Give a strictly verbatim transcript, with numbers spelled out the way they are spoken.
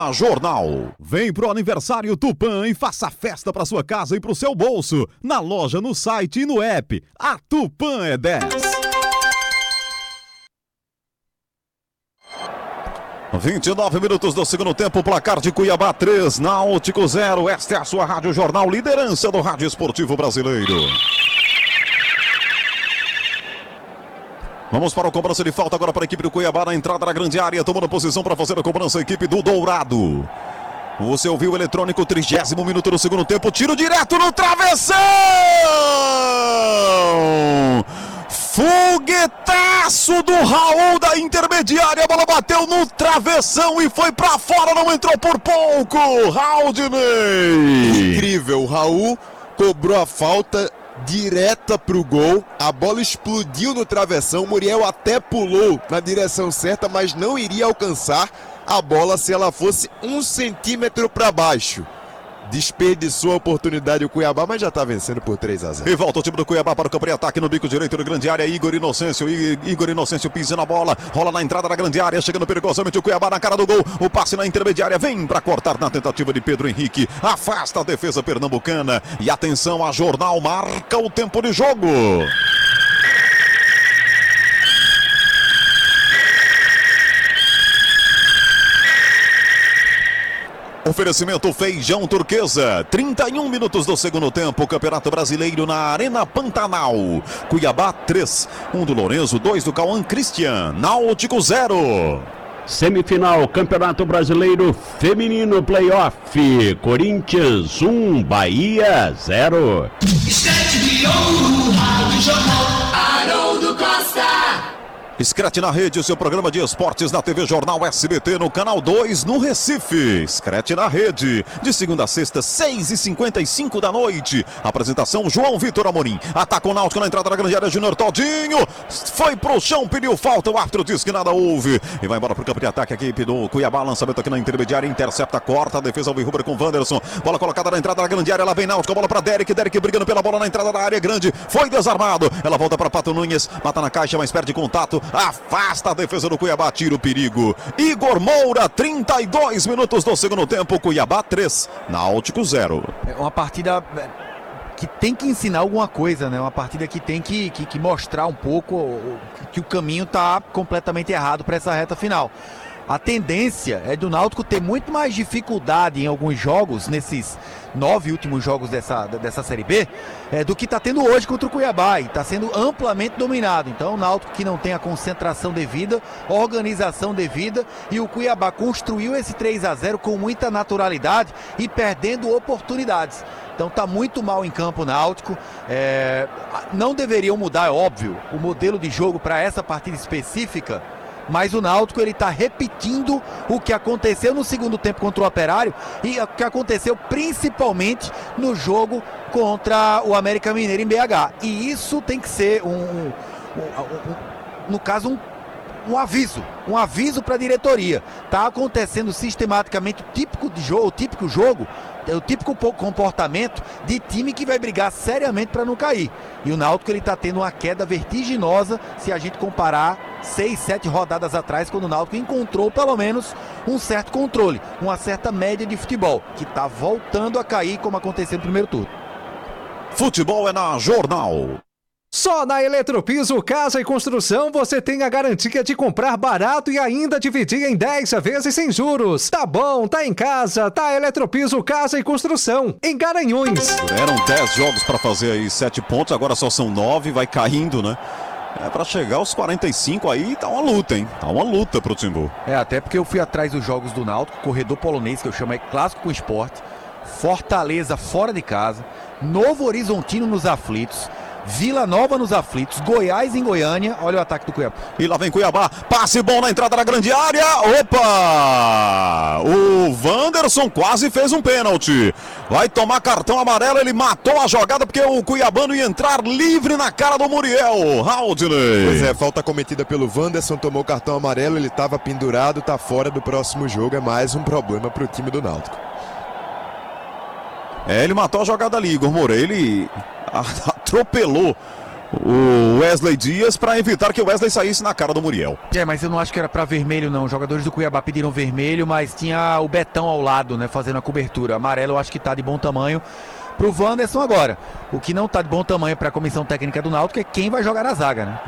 A Jornal. Vem pro aniversário Tupã e faça festa para sua casa e pro seu bolso. Na loja, no site e no app. A Tupã é dez. vinte e nove minutos do segundo tempo, placar de Cuiabá três, Náutico zero. Esta é a sua Rádio Jornal, liderança do rádio esportivo brasileiro. Vamos para a cobrança de falta agora para a equipe do Cuiabá na entrada da grande área, tomando posição para fazer a cobrança a equipe do Dourado. Você ouviu o eletrônico, trigésimo minuto do segundo tempo, tiro direto no travessão! Foguetaço do Raul da intermediária, a bola bateu no travessão e foi para fora, não entrou por pouco, Raudinei! Incrível, o Raul cobrou a falta direta pro gol, a bola explodiu no travessão, Muriel até pulou na direção certa, mas não iria alcançar a bola se ela fosse um centímetro para baixo. Desperdiçou a oportunidade o Cuiabá, mas já está vencendo por três a zero. E volta o time do Cuiabá para o campo de ataque no bico direito da grande área. Igor Inocêncio, Igor Inocêncio pisa na bola, rola na entrada da grande área, chegando perigosamente o Cuiabá na cara do gol. O passe na intermediária vem para cortar na tentativa de Pedro Henrique. Afasta a defesa pernambucana. E atenção, a Jornal marca o tempo de jogo. Oferecimento Feijão Turquesa, trinta e um minutos do segundo tempo, Campeonato Brasileiro na Arena Pantanal. Cuiabá três, um do Lourenço, dois do Cauã Christian, Náutico zero. Semifinal, Campeonato Brasileiro Feminino Playoff, Corinthians um, Bahia zero. Esquete de ouro, Rádio Jornal, Haroldo Costa. Scratch na rede, o seu programa de esportes na T V Jornal S B T no canal dois no Recife. Scratch na rede, de segunda a sexta, seis e cinquenta e cinco da noite. Apresentação João Vitor Amorim. Ataca o Náutico na entrada da grande área, Júnior Todinho. Foi pro chão, pediu falta, o árbitro disse que nada houve. E vai embora pro campo de ataque a equipe do Cuiabá. Lançamento aqui na intermediária, intercepta, corta. A defesa alvirrubra com Wanderson. Bola colocada na entrada da grande área, lá vem Náutico. A bola pra Derek, Derek brigando pela bola na entrada da área grande. Foi desarmado. Ela volta pra Pato Nunes, mata na caixa, mas perde contato. Afasta a defesa do Cuiabá, tira o perigo. Igor Moura, trinta e dois minutos do segundo tempo, Cuiabá três, Náutico zero. É uma partida que tem que ensinar alguma coisa, né? Uma partida que tem que, que, que mostrar um pouco que o caminho está completamente errado para essa reta final. A tendência é do Náutico ter muito mais dificuldade em alguns jogos, nesses nove últimos jogos dessa, dessa Série B, é, do que está tendo hoje contra o Cuiabá, e está sendo amplamente dominado. Então o Náutico que não tem a concentração devida, organização devida, e o Cuiabá construiu esse três a zero com muita naturalidade e perdendo oportunidades. Então está muito mal em campo o Náutico. É, não deveriam mudar, é óbvio, o modelo de jogo para essa partida específica, mas o Náutico ele está repetindo o que aconteceu no segundo tempo contra o Operário e o que aconteceu principalmente no jogo contra o América Mineiro em B H. E isso tem que ser um, um, um, um no caso um, um aviso, um aviso para a diretoria. Está acontecendo sistematicamente o típico de jogo, o típico jogo, o típico comportamento de time que vai brigar seriamente para não cair. E o Náutico ele está tendo uma queda vertiginosa se a gente comparar seis, sete rodadas atrás, quando o Náutico encontrou pelo menos um certo controle, uma certa média de futebol, que está voltando a cair como aconteceu no primeiro turno. Futebol é na Jornal. Só na Eletropiso Casa e Construção você tem a garantia de comprar barato e ainda dividir em dez vezes sem juros. Tá bom, tá em casa, tá Eletropiso Casa e Construção, em Garanhuns. Eram dez jogos para fazer aí sete pontos, agora só são nove, vai caindo, né? É para chegar aos quarenta e cinco aí, tá uma luta, hein? Tá uma luta pro Timbu. É, até porque eu fui atrás dos jogos do Náutico, corredor polonês, que eu chamo é clássico com esporte, Fortaleza fora de casa, Novo Horizontino nos aflitos, Vila Nova nos aflitos, Goiás em Goiânia. Olha o ataque do Cuiabá. E lá vem Cuiabá, passe bom na entrada da grande área. Opa! O Wanderson quase fez um pênalti. Vai tomar cartão amarelo, ele matou a jogada porque o cuiabano ia entrar livre na cara do Muriel. Haldney. Pois é, falta cometida pelo Wanderson, tomou cartão amarelo, ele estava pendurado, tá fora do próximo jogo, é mais um problema pro time do Náutico. É, ele matou a jogada ali, Igor Moura, ele atropelou o Wesley Dias para evitar que o Wesley saísse na cara do Muriel. É, mas eu não acho que era para vermelho não, os jogadores do Cuiabá pediram vermelho, mas tinha o Betão ao lado, né, fazendo a cobertura. Amarelo eu acho que tá de bom tamanho pro Wanderson agora. O que não tá de bom tamanho para a comissão técnica do Náutico é quem vai jogar na zaga, né?